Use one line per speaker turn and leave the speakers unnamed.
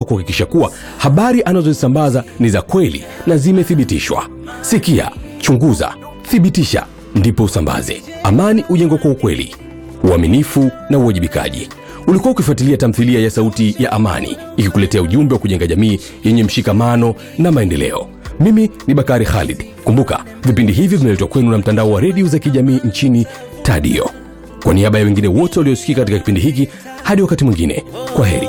kuhakikisha kuwa habari anazozisambaza ni za kweli na zimethibitishwa. Sikia, chunguza, thibitisha, ndipo usambaze. Amani ujengwa kwa ukweli, uaminifu na uwajibikaji. Ulikuwa ukifuatilia tamthilia ya Sauti ya Amani, ikikuletea ujumbe wa kujenga jamii yenye mshikamano na maendeleo. Mimi ni Bakari Khalid. Kumbuka, vipindi hivi vinaletwa kwenu na mtandao wa redio za kijamii nchini Tadio. Kwa niaba ya wengine wote waliosikika katika kipindi hiki, hadi wakati mwingine, kwa heri.